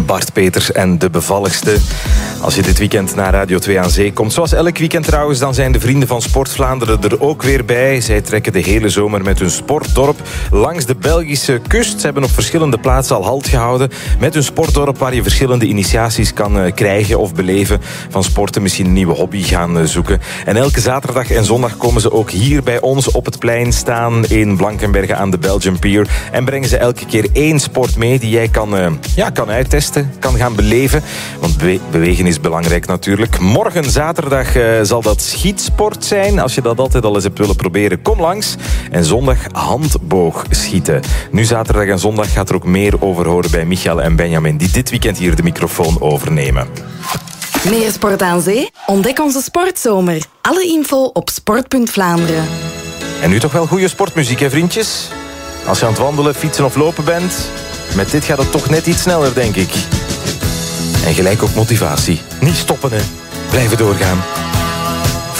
Bart Peters en de bevalligste. Als je dit weekend naar Radio 2 aan Zee komt, zoals elk weekend trouwens, dan zijn de vrienden van Sport Vlaanderen er ook weer bij. Zij trekken de hele zomer met hun sportdorp langs de Belgische kust. Ze hebben op verschillende plaatsen al halt gehouden met hun sportdorp, waar je verschillende initiaties kan krijgen of beleven van sporten, misschien een nieuwe hobby gaan zoeken. En elke zaterdag en zondag komen ze ook hier bij ons op het plein staan in Blankenberge aan de Belgian Pier en brengen ze elke keer één sport mee die jij kan uittesten, kan gaan beleven. Want bewegen is belangrijk natuurlijk. Morgen zaterdag zal dat schietsport zijn. Als je dat altijd al eens hebt willen proberen, kom langs. En zondag handboogschieten. Nu zaterdag en zondag gaat er ook meer over horen bij Michael en Benjamin, die dit weekend hier de microfoon overnemen. Meer sport aan zee? Ontdek onze sportzomer. Alle info op sport.Vlaanderen. En nu toch wel goede sportmuziek, hè vriendjes? Als je aan het wandelen, fietsen of lopen bent, met dit gaat het toch net iets sneller, denk ik. En gelijk ook motivatie. Niet stoppen, hè. Blijven doorgaan.